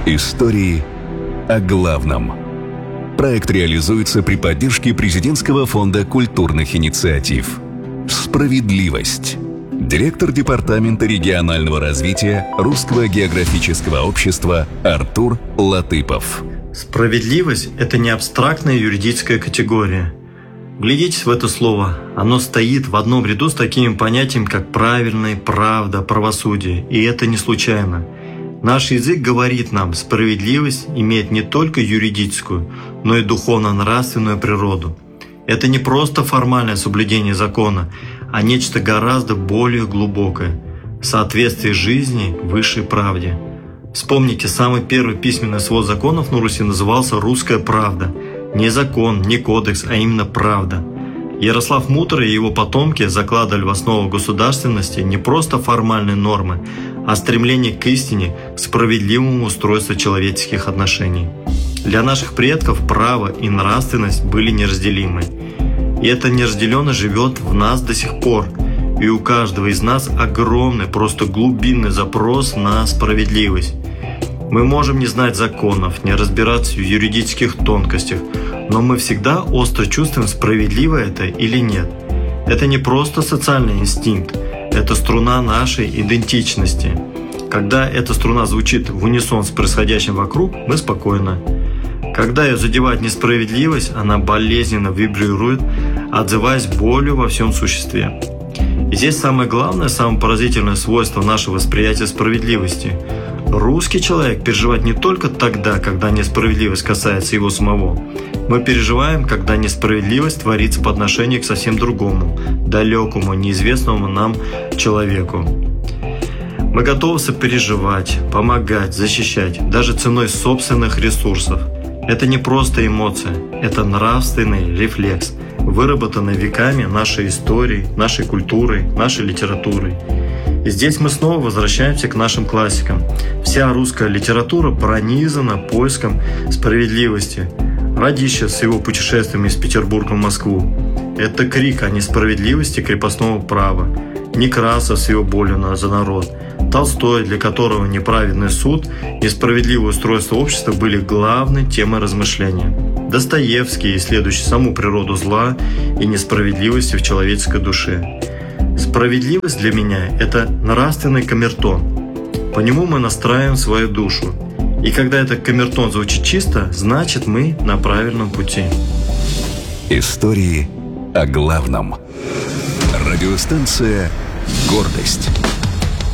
Истории о главном. Проект реализуется при поддержке Президентского фонда культурных инициатив. Справедливость. Директор Департамента регионального развития Русского географического общества Артур Латыпов. Справедливость – это не абстрактная юридическая категория. Глядитесь в это слово. Оно стоит в одном ряду с такими понятиями, как правильное, правда, правосудие. И это не случайно. Наш язык говорит нам, справедливость имеет не только юридическую, но и духовно-нравственную природу. Это не просто формальное соблюдение закона, а нечто гораздо более глубокое – соответствие жизни высшей правде. Вспомните, самый первый письменный свод законов на Руси назывался «Русская правда». Не закон, не кодекс, а именно правда. Ярослав Мудрый и его потомки закладывали в основу государственности не просто формальные нормы, а стремление к истине, к справедливому устройству человеческих отношений. Для наших предков право и нравственность были неразделимы. И эта неразделенность живет в нас до сих пор. И у каждого из нас огромный, просто глубинный запрос на справедливость. Мы можем не знать законов, не разбираться в юридических тонкостях, но мы всегда остро чувствуем, справедливо это или нет. Это не просто социальный инстинкт, это струна нашей идентичности. Когда эта струна звучит в унисон с происходящим вокруг, мы спокойны. Когда ее задевает несправедливость, она болезненно вибрирует, отзываясь болью во всем существе. И здесь самое главное, самое поразительное свойство нашего восприятия справедливости. Русский человек переживает не только тогда, когда несправедливость касается его самого. Мы переживаем, когда несправедливость творится по отношению к совсем другому, далекому, неизвестному нам человеку. Мы готовы сопереживать, помогать, защищать, даже ценой собственных ресурсов. Это не просто эмоция, это нравственный рефлекс, выработанный веками нашей истории, нашей культурой, нашей литературой. И здесь мы снова возвращаемся к нашим классикам. Вся русская литература пронизана поиском справедливости. Радищев с его путешествиями из Петербурга в Москву – это крик о несправедливости крепостного права. Некрасов с его болью за народ. Толстой, для которого неправедный суд, несправедливое устройство общества были главной темой размышления. Достоевский, исследующий саму природу зла и несправедливости в человеческой душе. Справедливость для меня – это нравственный камертон. По нему мы настраиваем свою душу. И когда этот камертон звучит чисто, значит мы на правильном пути. Истории о главном. Радиостанция «Гордость».